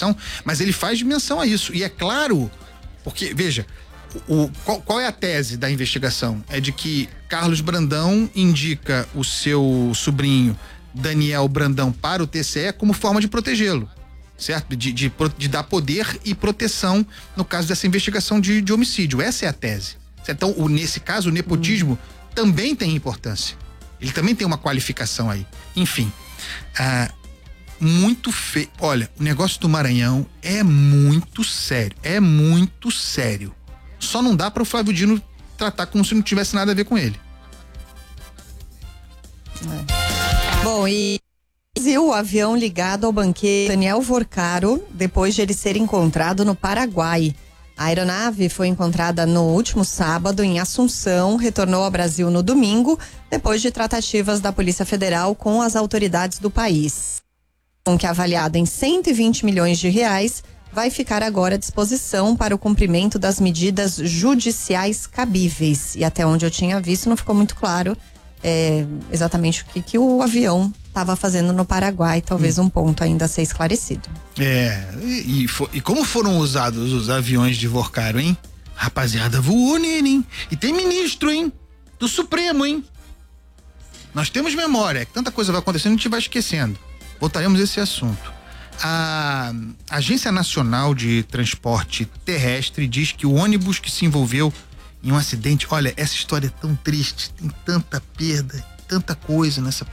investigação, mas ele faz menção a isso. E é claro, porque, veja, qual é a tese da investigação? É de que Carlos Brandão indica o seu sobrinho Daniel Brandão para o TCE como forma de protegê-lo, certo? De dar poder e proteção no caso dessa investigação de homicídio. Essa é a tese. Então, nesse caso, o nepotismo também tem importância. Ele também tem uma qualificação aí. Enfim, muito feio. Olha, o negócio do Maranhão é muito sério. É muito sério. Só não dá para o Flávio Dino tratar como se não tivesse nada a ver com ele. Bom, e o avião ligado ao banqueiro Daniel Vorcaro, depois de ele ser encontrado no Paraguai. A aeronave foi encontrada no último sábado em Assunção, retornou ao Brasil no domingo, depois de tratativas da Polícia Federal com as autoridades do país. Que avaliada em 120 milhões de reais, vai ficar agora à disposição para o cumprimento das medidas judiciais cabíveis. E até onde eu tinha visto, não ficou muito claro exatamente o que o avião estava fazendo no Paraguai, talvez um ponto ainda a ser esclarecido. E como foram usados os aviões de Vorcaro, hein? Rapaziada, voou nele, hein? E tem ministro, hein? Do Supremo, hein? Nós temos memória, que tanta coisa vai acontecendo, a gente vai esquecendo. Voltaremos a esse assunto. A Agência Nacional de Transporte Terrestre diz que o ônibus que se envolveu em um acidente, olha, essa história é tão triste, tem tanta perda, tanta coisa nessa...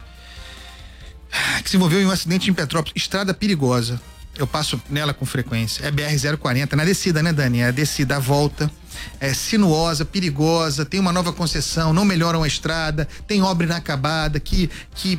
que se envolveu em um acidente em Petrópolis, estrada perigosa, eu passo nela com frequência, é BR-040, na descida, né, Dani? A descida, a volta, é sinuosa, perigosa, tem uma nova concessão, não melhoram a estrada, tem obra inacabada, que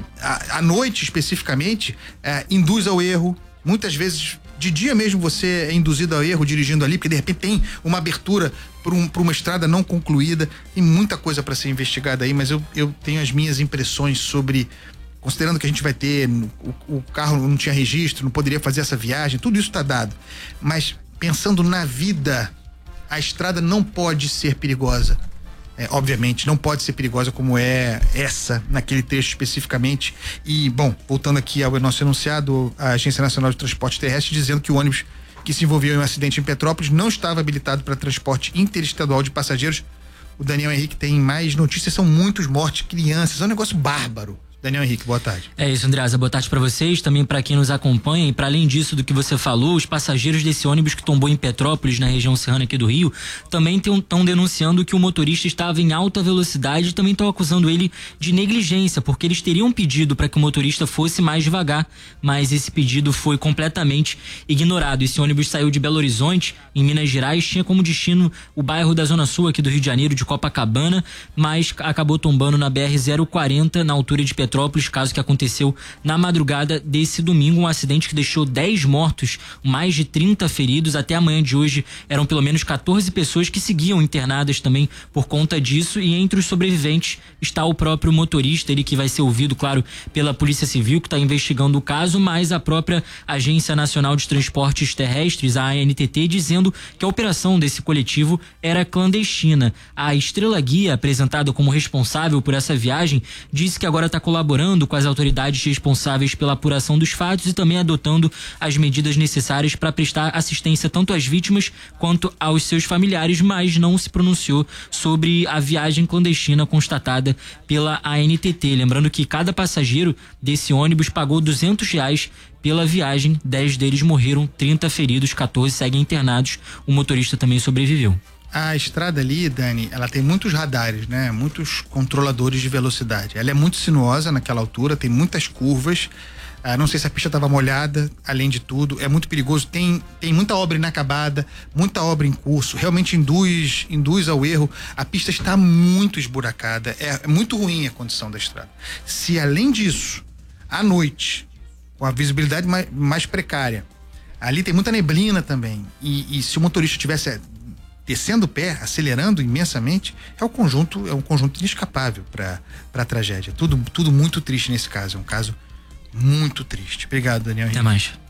à noite especificamente, induz ao erro, muitas vezes de dia mesmo você é induzido ao erro dirigindo ali, porque de repente tem uma abertura por uma estrada não concluída, tem muita coisa para ser investigada aí, mas eu tenho as minhas impressões sobre, considerando que a gente vai ter, o carro não tinha registro, não poderia fazer essa viagem, tudo isso está dado, mas pensando na vida, a estrada não pode ser perigosa. Obviamente, não pode ser perigosa como é essa, naquele trecho especificamente. E, bom, voltando aqui ao nosso enunciado, a Agência Nacional de Transporte Terrestre dizendo que o ônibus que se envolveu em um acidente em Petrópolis não estava habilitado para transporte interestadual de passageiros. O Daniel Henrique tem mais notícias, são muitos mortos, crianças, é um negócio bárbaro. Daniel Henrique, boa tarde. É isso, Andreasa, boa tarde para vocês, também para quem nos acompanha. E para além disso do que você falou, os passageiros desse ônibus que tombou em Petrópolis, na região serrana aqui do Rio, também estão denunciando que o motorista estava em alta velocidade e também estão acusando ele de negligência, porque eles teriam pedido para que o motorista fosse mais devagar, mas esse pedido foi completamente ignorado. Esse ônibus saiu de Belo Horizonte, em Minas Gerais, tinha como destino o bairro da Zona Sul aqui do Rio de Janeiro, de Copacabana, mas acabou tombando na BR-040, na altura de Petrópolis, caso que aconteceu na madrugada desse domingo, um acidente que deixou 10 mortos, mais de 30 feridos. Até amanhã de hoje eram pelo menos 14 pessoas que seguiam internadas também por conta disso, e entre os sobreviventes está o próprio motorista, ele que vai ser ouvido, claro, pela Polícia Civil, que está investigando o caso, mas a própria Agência Nacional de Transportes Terrestres, a ANTT, dizendo que a operação desse coletivo era clandestina. A Estrela Guia, apresentada como responsável por essa viagem, disse que agora está colaborando com as autoridades responsáveis pela apuração dos fatos e também adotando as medidas necessárias para prestar assistência tanto às vítimas quanto aos seus familiares, mas não se pronunciou sobre a viagem clandestina constatada pela ANTT. Lembrando que cada passageiro desse ônibus pagou R$200 pela viagem, 10 deles morreram, 30 feridos, 14 seguem internados, o motorista também sobreviveu. A estrada ali, Dani, ela tem muitos radares, né? Muitos controladores de velocidade. Ela é muito sinuosa naquela altura, tem muitas curvas. Não sei se a pista estava molhada, além de tudo. É muito perigoso. Tem muita obra inacabada, muita obra em curso. Realmente induz ao erro. A pista está muito esburacada. É muito ruim a condição da estrada. Se além disso, à noite, com a visibilidade mais precária, ali tem muita neblina também. E se o motorista tivesse descendo o pé, acelerando imensamente, é um conjunto inescapável para a tragédia. Tudo muito triste nesse caso, é um caso muito triste. Obrigado, Daniel. Até mais.